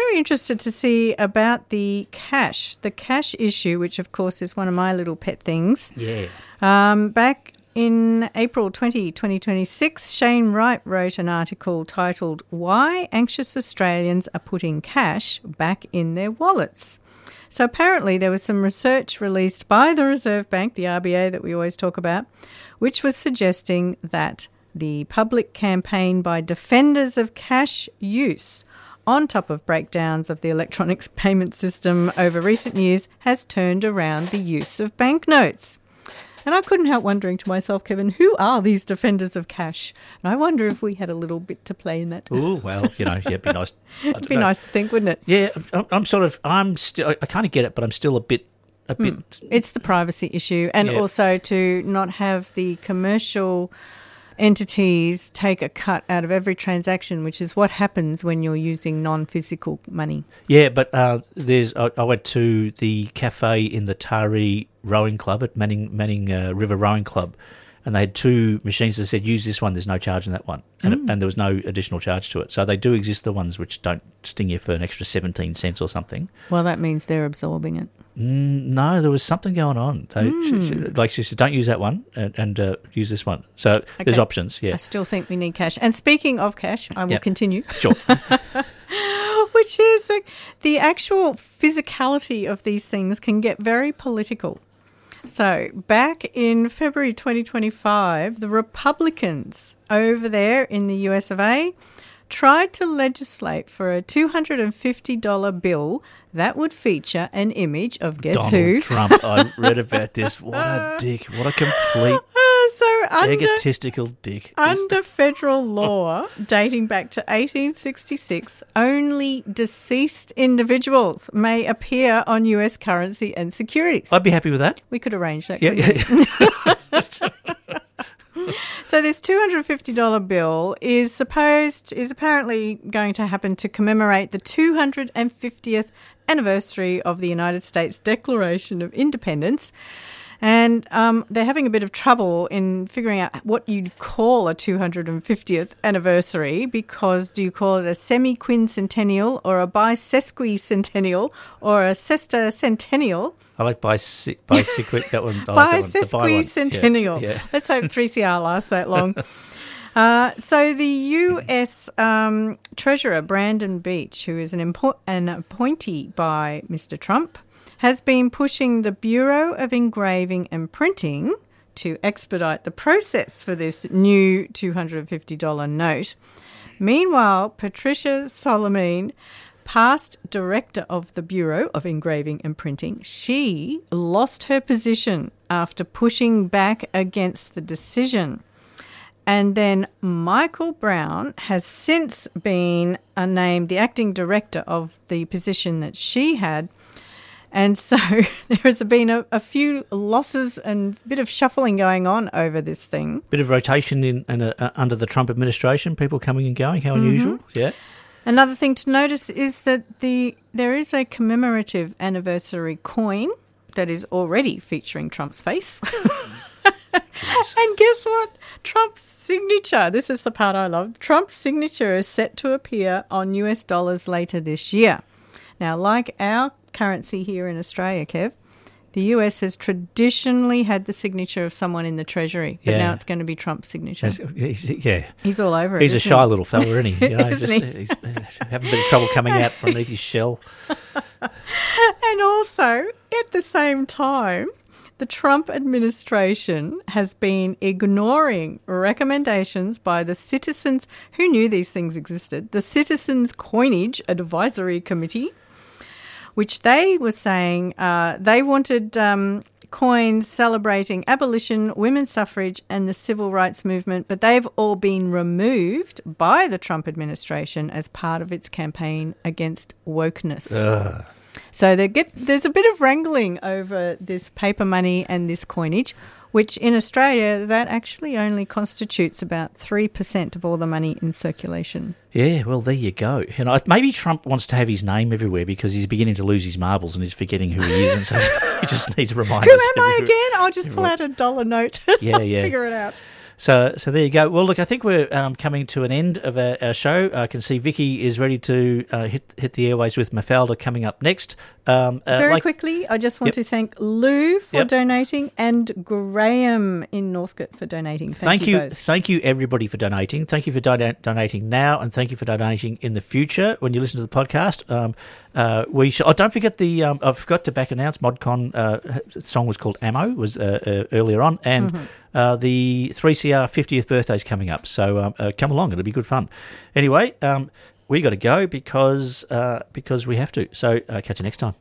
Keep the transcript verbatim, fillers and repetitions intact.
very interested to see about the cash, the cash issue, which of course is one of my little pet things. Yeah. Um, back in April twentieth, twenty twenty-six, Shane Wright wrote an article titled "Why Anxious Australians Are Putting Cash Back in Their Wallets." So apparently there was some research released by the Reserve Bank, the R B A that we always talk about, which was suggesting that the public campaign by defenders of cash use, on top of breakdowns of the electronic payment system over recent years, has turned around the use of banknotes. And I couldn't help wondering to myself, Kevin, who are these defenders of cash? And I wonder if we had a little bit to play in that. Oh, well, you know, yeah, it'd be nice. It'd be know. nice to think, wouldn't it? Yeah, I'm, I'm sort of, I'm still, I kind of get it, but I'm still a bit, a bit. Mm. It's the privacy issue, and yeah. also to not have the commercial entities take a cut out of every transaction, which is what happens when you're using non-physical money. Yeah, but uh, there's. I, I went to the cafe in the Taree Rowing Club at Manning Manning uh, River Rowing Club, and they had two machines that said, use this one, there's no charge in that one. And, mm. it, and there was no additional charge to it. So they do exist, the ones which don't sting you for an extra seventeen cents or something. Well, that means they're absorbing it. Mm, no, there was something going on. They, mm. she, she, like she said, don't use that one and, and uh, use this one. So okay. There's options, yeah. I still think we need cash. And speaking of cash, I will yep. continue. Sure. Which is the, the actual physicality of these things can get very political. So back in February twenty twenty-five, the Republicans over there in the U S of A tried to legislate for a two hundred fifty dollars bill that would feature an image of guess Donald who? Trump. I read about this. What a dick. What a complete uh, so under, egotistical dick. Under federal law dating back to eighteen sixty-six, only deceased individuals may appear on U S currency and securities. I'd be happy with that. We could arrange that. Yeah, yeah. So this two hundred fifty dollars bill is supposed, is apparently going to happen to commemorate the two hundred fiftieth anniversary of the United States Declaration of Independence. And um, they're having a bit of trouble in figuring out what you'd call a two hundred fiftieth anniversary, because do you call it a semi-quincentennial or a bisesquicentennial or a sextacentennial? I like bisequ- bisequit, that one. I like Bisesquicentennial. Yeah, yeah. Let's hope three C R lasts that long. Uh, so the U S um, Treasurer, Brandon Beach, who is an, impo- an appointee by Mister Trump, has been pushing the Bureau of Engraving and Printing to expedite the process for this new two hundred fifty dollars note. Meanwhile, Patricia Solomon, past director of the Bureau of Engraving and Printing, she lost her position after pushing back against the decision. And then Michael Brown has since been uh, named the acting director of the position that she had. And so there has been a, a few losses and a bit of shuffling going on over this thing. Bit of rotation in, in a, uh, under the Trump administration, people coming and going, how unusual. Mm-hmm. Yeah. Another thing to notice is that the there is a commemorative anniversary coin that is already featuring Trump's face. And guess what? Trump's signature, this is the part I love, Trump's signature is set to appear on U S dollars later this year. Now, like our currency here in Australia, Kev, the U S has traditionally had the signature of someone in the Treasury, but yeah. now it's going to be Trump's signature. He's, yeah. He's all over it. He's a shy he? little fella, isn't he? You know, isn't just, he? He's having a bit of trouble coming out from underneath his shell. And also, at the same time, the Trump administration has been ignoring recommendations by the Citizens, who knew these things existed, the Citizens Coinage Advisory Committee, which they were saying uh, they wanted um, coins celebrating abolition, women's suffrage and the civil rights movement, but they've all been removed by the Trump administration as part of its campaign against wokeness. Ugh. So they get, there's a bit of wrangling over this paper money and this coinage, which in Australia, that actually only constitutes about three percent of all the money in circulation. Yeah, well, there you go. You know, maybe Trump wants to have his name everywhere because he's beginning to lose his marbles and he's forgetting who he is, and so he just needs to remind who us. Who am I again? I'll just pull out a dollar note. Yeah, yeah. Figure it out. So, so there you go. Well, look, I think we're um, coming to an end of our, our show. I can see Vicky is ready to uh, hit hit the airways with Mafalda coming up next. Um, uh, Very like, quickly, I just want Yep. to thank Lou for Yep. donating and Graham in Northcote for donating. Thank, Thank you, both. thank you, everybody, for donating. Thank you for don- donating now, and thank you for donating in the future when you listen to the podcast. Um, uh, we should, oh, don't forget the. Um, I forgot to back announce. ModCon uh, song was called Ammo. Was uh, uh, earlier on, and Mm-hmm. uh, the three C R fiftieth birthday is coming up. So um, uh, come along; it'll be good fun. Anyway, um, we got to go because uh, because we have to. So uh, catch you next time.